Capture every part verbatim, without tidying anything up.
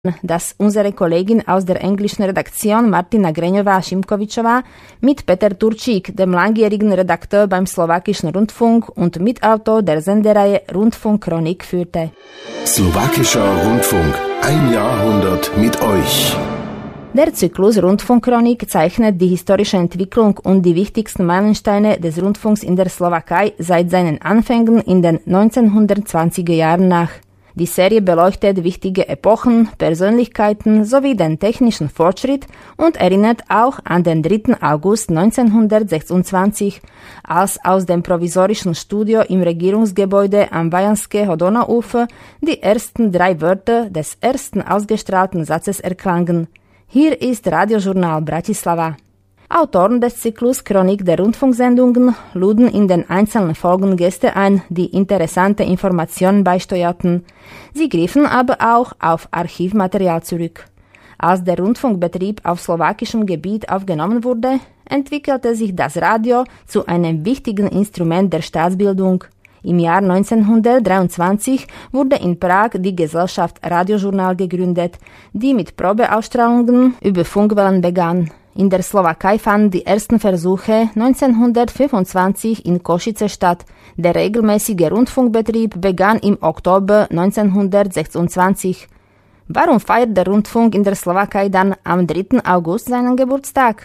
dass unsere Kollegin aus der englischen Redaktion Martina Greňová-Šimkovičová mit Peter Turčík, dem langjährigen Redakteur beim Slowakischen Rundfunk und Mitautor der Sendereihe Rundfunkchronik, führte. Slowakischer Rundfunk, ein Jahrhundert mit euch. Der Zyklus Rundfunkchronik zeichnet die historische Entwicklung und die wichtigsten Meilensteine des Rundfunks in der Slowakei seit seinen Anfängen in den neunzehnhundertzwanziger Jahren nach. Die Serie beleuchtet wichtige Epochen, Persönlichkeiten sowie den technischen Fortschritt und erinnert auch an den dritten August neunzehnhundertsechsundzwanzig, als aus dem provisorischen Studio im Regierungsgebäude am Vajanského Donauufer die ersten drei Wörter des ersten ausgestrahlten Satzes erklangen. Hier ist Radiojournal Bratislava. Autoren des Zyklus Chronik der Rundfunksendungen luden in den einzelnen Folgen Gäste ein, die interessante Informationen beisteuerten. Sie griffen aber auch auf Archivmaterial zurück. Als der Rundfunkbetrieb auf slowakischem Gebiet aufgenommen wurde, entwickelte sich das Radio zu einem wichtigen Instrument der Staatsbildung. Im Jahr neunzehnhundertdreiundzwanzig wurde in Prag die Gesellschaft Radiojournal gegründet, die mit Probeausstrahlungen über Funkwellen begann. In der Slowakei fanden die ersten Versuche neunzehnhundertfünfundzwanzig in Košice statt. Der regelmäßige Rundfunkbetrieb begann im Oktober neunzehnhundertsechsundzwanzig. Warum feiert der Rundfunk in der Slowakei dann am dritten August seinen Geburtstag?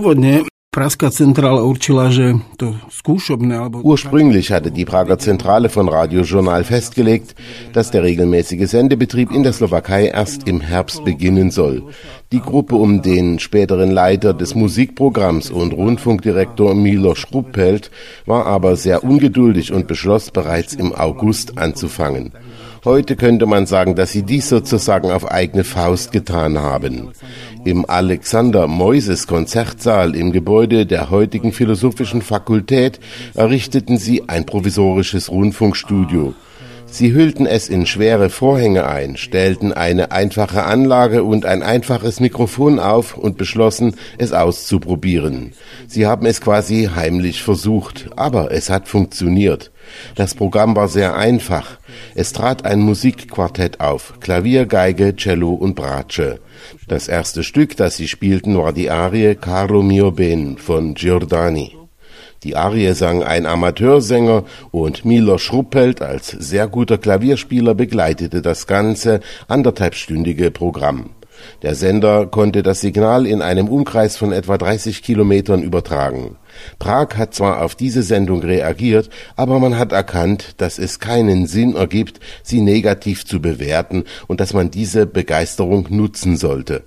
Ursprünglich hatte die Prager Zentrale von Radiojournal festgelegt, dass der regelmäßige Sendebetrieb in der Slowakei erst im Herbst beginnen soll. Die Gruppe um den späteren Leiter des Musikprogramms und Rundfunkdirektor Miloš Hrupelt war aber sehr ungeduldig und beschloss bereits im August anzufangen. Heute könnte man sagen, dass sie dies sozusagen auf eigene Faust getan haben. Im Alexander-Moises-Konzertsaal im Gebäude der heutigen Philosophischen Fakultät errichteten sie ein provisorisches Rundfunkstudio. Sie hüllten es in schwere Vorhänge ein, stellten eine einfache Anlage und ein einfaches Mikrofon auf und beschlossen, es auszuprobieren. Sie haben es quasi heimlich versucht, aber es hat funktioniert. Das Programm war sehr einfach. Es trat ein Musikquartett auf, Klavier, Geige, Cello und Bratsche. Das erste Stück, das sie spielten, war die Arie Caro mio ben von Giordani. Die Arie sang ein Amateursänger und Miloš Hrupelt als sehr guter Klavierspieler begleitete das ganze anderthalbstündige Programm. Der Sender konnte das Signal in einem Umkreis von etwa dreißig Kilometern übertragen. Prag hat zwar auf diese Sendung reagiert, aber man hat erkannt, dass es keinen Sinn ergibt, sie negativ zu bewerten und dass man diese Begeisterung nutzen sollte.